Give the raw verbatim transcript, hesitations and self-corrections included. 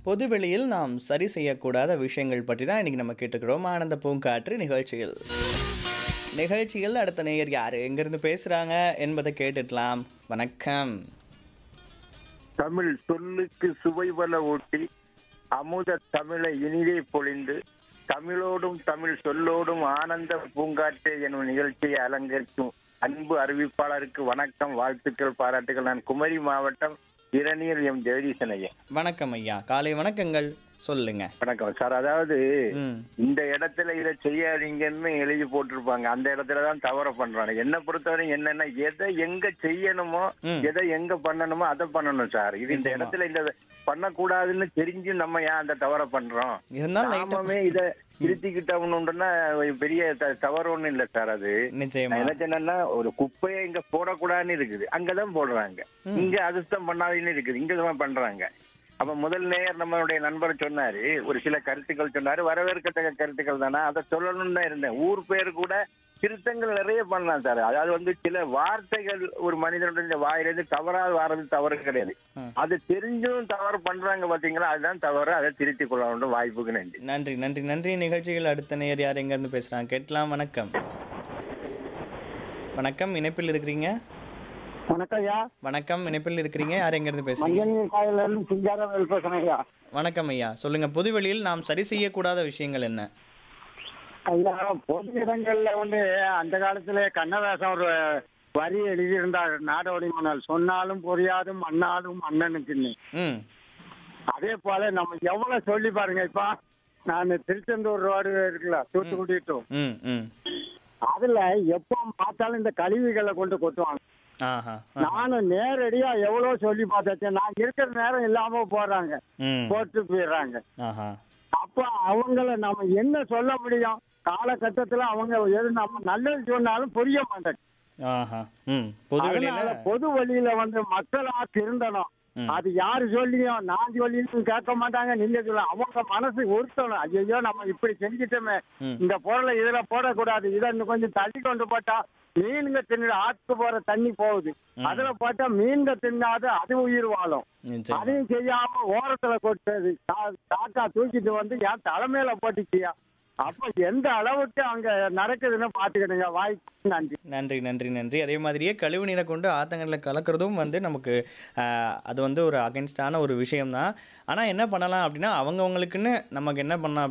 பொதுவெளியில் நாம் சரி செய்யக்கூடாத விஷயங்கள் பற்றி தான் இன்னைக்கு நம்ம கேட்டுக்கிறோம் ஆனந்த பூங்காற்று நிகழ்ச்சியில். நிகழ்ச்சியில் அடுத்த நேயர் யாரு எங்கிருந்து பேசுறாங்க என்பதை கேட்டுடலாம். வணக்கம். தமிழ் சொல்லுக்கு சுவைபல ஊட்டி அமுத தமிழை இனிதே பொழிந்து தமிழோடும் தமிழ் சொல்லோடும் ஆனந்த பூங்காற்றே எனும் நிகழ்ச்சியை அலங்கரிக்கும் அன்பு அறிவிப்பாளருக்கு வணக்கம், வாழ்த்துக்கள், பாராட்டுகள். நான் குமரி மாவட்டம் இரணியல் எம் ஜெகதீசன் ஐயா. வணக்கம் ஐயா, காலை வணக்கங்கள். சொல்லுங்க. வணக்கம் சார். அதாவது ம் இந்த இடத்துல இதை செய்யாதீங்கன்னு எழுதி போட்டிருப்பாங்க, அந்த இடத்துலதான் தவற பண்றாங்க. என்ன பொறுத்தவரை என்னன்னா, எதை எங்க செய்யணுமோ ம். எதை எங்க பண்ணணுமோ அதை பண்ணணும் சார். இது இந்த நிச்சயமா. இடத்துல இந்த பண்ணக்கூடாதுன்னு தெரிஞ்சு நம்ம ஏன் அந்த தவற பண்றோம்? இருந்தாலும் நாமமே இத திருத்திக்கிட்டோம்னுன்னா பெரிய த- தவறு ஒண்ணும் இல்ல சார். அது நிச்சயமா. நான் என்ன சொன்னேன்னா, ஒரு குப்பையை இங்க போடக்கூடாதுன்னு இருக்குது, அங்கதான் போடுறாங்க. ம். இங்க அதுதான் பண்ணாதுன்னு இருக்குது, இங்கதான் பண்றாங்க. அப்ப முதல் நேயர் நம்மளுடைய நண்பர் சொன்னாரு, ஒரு சில கருத்துக்கள் சொன்னாரு, வரவேற்கத்தக்க கருத்துக்கள் தானே, அதை சொல்லணும்னு தான் இருந்தேன். ஊர் பேர் கூட திருத்தங்கள் நிறைய பண்ணலாம் சார். அதாவது வந்து சில வார்த்தைகள் ஒரு மனிதனுடைய வாயிலிருந்து தவறாக வர்றது தவறு கிடையாது. ம். அது தெரிஞ்சும் தவறு பண்றாங்க பாத்தீங்களா, அதுதான் தவறு. அதை திருத்திக் கொள்ளணும். வாய்ப்புக்கு நன்றி. நன்றி நன்றி நன்றி. நிகழ்ச்சியில் அடுத்த நேயர் யார் எங்கேருந்து பேசுகிறாங்க கேட்கலாம். வணக்கம். வணக்கம், இணைப்பில் இருக்கிறீங்க. வணக்கம் ஐயா. வணக்கம், இணைப்பில் இருக்கிறீங்க. யார் எங்கேருந்து பேசுறீங்க? மஞ்சள் காயில இருந்து சிங்காரம் பேசுறேன் ஐயா. வணக்கம் ஐயா, சொல்லுங்க. பொதுவெளியில் நாம் சரி செய்யக்கூடாத விஷயங்கள் என்ன? ஐயா, பொது இடங்கள்ல வந்து அந்த காலத்துல கண்ணதாசன் ஒரு வரி எழுதியிருந்தார், நாடோடி மணல் சொன்னாலும் புரியாதும் மண்ணாலும் மன்னனுக்குன்னு. ம் அதே போல நம்ம எவ்வளவு சொல்லி பாருங்க. இப்ப நான் திருச்செந்தூர் ரோடு இருக்குல்ல, தூத்துக்குடி டு ம் ம் அதுல எப்போ பார்த்தாலும் இந்த கழிவுகளை கொண்டு கொட்டுவாங்க. ஆஹா ஆ. நானும் நேரடியா எவ்வளவு சொல்லி பார்த்தாச்சேன். நான் இருக்கிற நேரம் இல்லாம போறாங்க, ம் போட்டு போயிடுறாங்க. ஆஹா அப்ப அவங்கள நம்ம என்ன சொல்ல முடியும்? காலகட்டத்துல அவங்க எது நம்ம நல்லது சொன்னாலும் புரிய மாட்டேன். ஆஹா ம் பொதுவெளியில் அதனால பொது வழியில வந்து மக்களா திருந்தணும். ம். அது யாரு சொல்லியும் நான் சொல்லியும் கேட்க மாட்டாங்க. நீங்க சொல்ல அவங்க மனசு உறுத்தணும். ஐயோ நம்ம இப்படி செஞ்சிட்டோமே, ம். இந்த பொருளை இதுல போடக்கூடாது, இதை இன்னும் கொஞ்சம் தள்ளி கொண்டு போட்டா மீன்க தின்னு ஆத்துக்கு போற தண்ணி போகுது, ம். அதுல போட்டா மீன்க தின்னாது அது உயிர் வாழும். நிச்சயமா. அதையும் செய்யாம ஓரத்துல கொட்டது, காக்கா தூக்கிட்டு வந்து என் தலைமையில போட்டுச்சியா. அப்ப எந்த அளவுக்கு அங்க நடக்குதுன்னு பாத்துக்கிடுங்க. வாய்ப்பு நன்றி. நன்றி நன்றி நன்றி. அதே மாதிரியே கழிவு நீரை கொண்டு ஆத்தங்கரில் கலக்கிறதும் வந்து நமக்கு ஆஹ், அது வந்து ஒரு அகென்ஸ்டான ஒரு விஷயம்தான். ஆனால் என்ன பண்ணலாம் அப்படின்னா, அவங்கவுங்களுக்குன்னு நமக்கு என்ன பண்ணலாம்